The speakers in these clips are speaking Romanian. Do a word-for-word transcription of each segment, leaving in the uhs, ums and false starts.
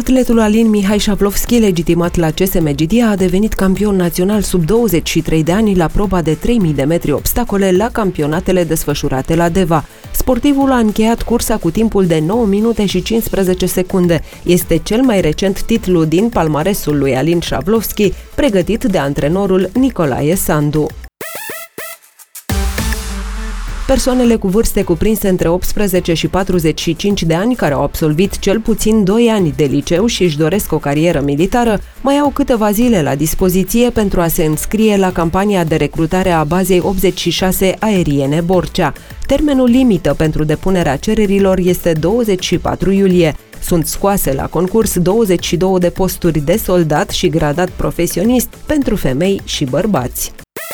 Atletul Alin Mihai Șavlovski, legitimat la C S M G D, a devenit campion național sub douăzeci și trei de ani la proba de trei mii de metri obstacole la campionatele desfășurate la Deva. Sportivul a încheiat cursa cu timpul de nouă minute și cincisprezece secunde. Este cel mai recent titlu din palmaresul lui Alin Șavlovski, pregătit de antrenorul Nicolae Sandu. Persoanele cu vârste cuprinse între optsprezece și patruzeci și cinci de ani care au absolvit cel puțin doi ani de liceu și își doresc o carieră militară mai au câteva zile la dispoziție pentru a se înscrie la campania de recrutare a bazei optzeci și șase aeriene Borcea. Termenul limită pentru depunerea cererilor este douăzeci și patru iulie. Sunt scoase la concurs douăzeci și două de posturi de soldat și gradat profesionist pentru femei și bărbați.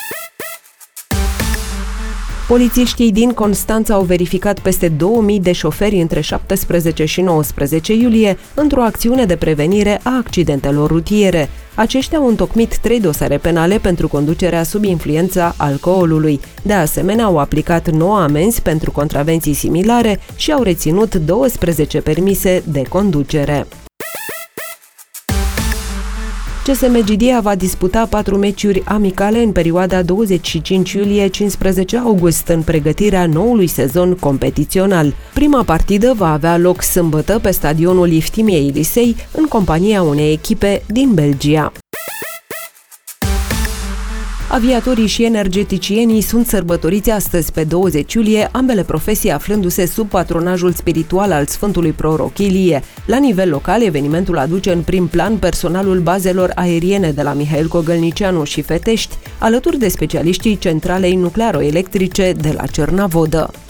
Polițiștii din Constanța au verificat peste două mii de șoferi între șaptesprezece și nouăsprezece iulie într-o acțiune de prevenire a accidentelor rutiere. Aceștia au întocmit trei dosare penale pentru conducerea sub influența alcoolului. De asemenea, au aplicat nouă amenzi pentru contravenții similare și au reținut douăsprezece permise de conducere. C S M G D va disputa patru meciuri amicale în perioada douăzeci și cinci iulie - cincisprezece august în pregătirea noului sezon competițional. Prima partidă va avea loc sâmbătă pe stadionul Iftimiei Lisei, în compania unei echipe din Belgia. Aviatorii și energeticienii sunt sărbătoriți astăzi pe douăzeci iulie, ambele profesii aflându-se sub patronajul spiritual al Sfântului Proroc Ilie. La nivel local, evenimentul aduce în prim plan personalul bazelor aeriene de la Mihail Cogălnicianu și Fetești, alături de specialiștii centralei nuclearo-electrice de la Cernavodă.